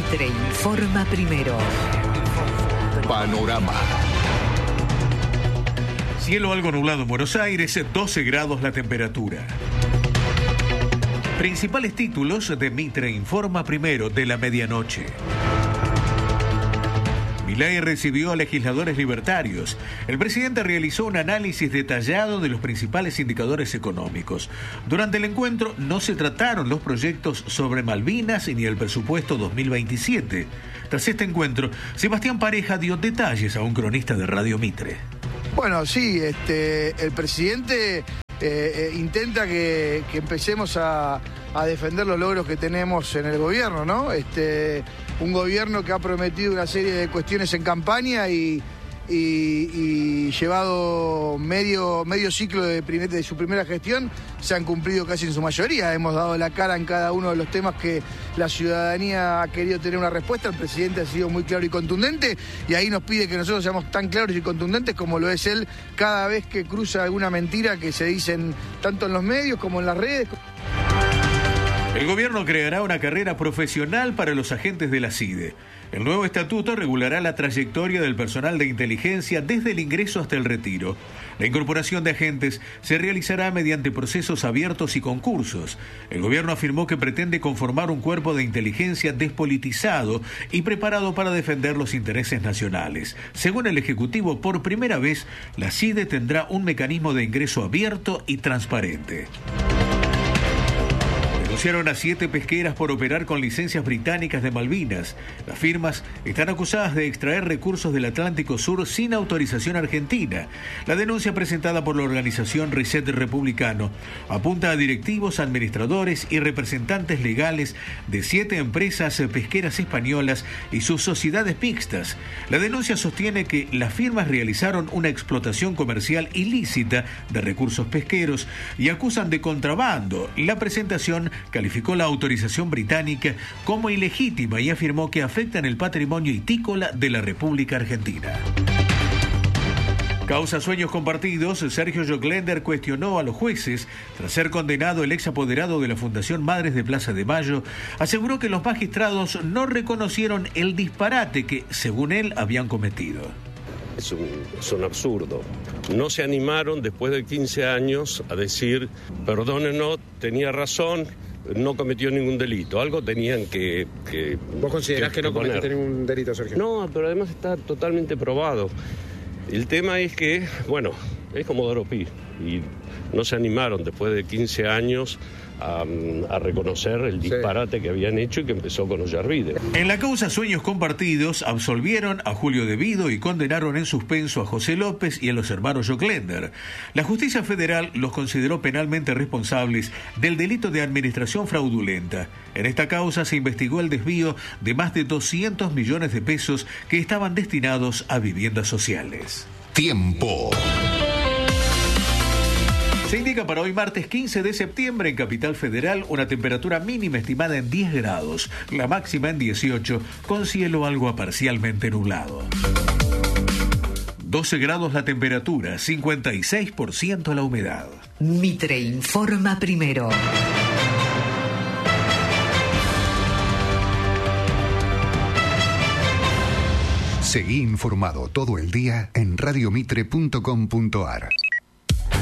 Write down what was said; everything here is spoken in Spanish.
Mitre informa primero. Panorama. Cielo algo nublado en Buenos Aires, 12 grados la temperatura. Principales títulos de Mitre informa primero de la medianoche. Milei recibió a legisladores libertarios. El presidente realizó un análisis detallado de los principales indicadores económicos. Durante el encuentro no se trataron los proyectos sobre Malvinas ni el presupuesto 2027. Tras este encuentro, Sebastián Pareja dio detalles a un cronista de Radio Mitre. Bueno, sí, el presidente intenta que empecemos a defender los logros que tenemos en el gobierno, ¿no? Un gobierno que ha prometido una serie de cuestiones en campaña y llevado medio ciclo de su primera gestión, se han cumplido casi en su mayoría. Hemos dado la cara en cada uno de los temas que la ciudadanía ha querido tener una respuesta. El presidente ha sido muy claro y contundente, y ahí nos pide que nosotros seamos tan claros y contundentes como lo es él cada vez que cruza alguna mentira que se dicen tanto en los medios como en las redes. El gobierno creará una carrera profesional para los agentes de la CIDE. El nuevo estatuto regulará la trayectoria del personal de inteligencia desde el ingreso hasta el retiro. La incorporación de agentes se realizará mediante procesos abiertos y concursos. El gobierno afirmó que pretende conformar un cuerpo de inteligencia despolitizado y preparado para defender los intereses nacionales. Según el Ejecutivo, por primera vez, la CIDE tendrá un mecanismo de ingreso abierto y transparente. Denunciaron a 7 pesqueras por operar con licencias británicas de Malvinas. Las firmas están acusadas de extraer recursos del Atlántico Sur sin autorización argentina. La denuncia presentada por la organización Reset Republicano apunta a directivos, administradores y representantes legales de 7 empresas pesqueras españolas y sus sociedades mixtas. La denuncia sostiene que las firmas realizaron una explotación comercial ilícita de recursos pesqueros y acusan de contrabando. La presentación calificó la autorización británica como ilegítima y afirmó que afectan el patrimonio itícola de la República Argentina. Causa Sueños Compartidos, Sergio Joclender cuestionó a los jueces. Tras ser condenado, el ex apoderado de la Fundación Madres de Plaza de Mayo aseguró que los magistrados no reconocieron el disparate que, según él, habían cometido. Es un absurdo. No se animaron después de 15 años a decir, perdónenos, tenía razón, no cometió ningún delito. Algo tenían que ¿Vos considerás que no cometiste ningún delito, Sergio? No, pero además está totalmente probado. El tema es que, bueno, es como Doropí, y no se animaron después de 15 años a reconocer el disparate que habían hecho y que empezó con Ollarvide. En la causa Sueños Compartidos absolvieron a Julio Devido y condenaron en suspenso a José López y a los hermanos Joclender. La justicia federal los consideró penalmente responsables del delito de administración fraudulenta. En esta causa se investigó el desvío de más de 200 millones de pesos que estaban destinados a viviendas sociales. Tiempo. Se indica para hoy martes 15 de septiembre en Capital Federal una temperatura mínima estimada en 10 grados, la máxima en 18, con cielo algo parcialmente nublado. 12 grados la temperatura, 56% la humedad. Mitre informa primero. Seguí informado todo el día en radiomitre.com.ar.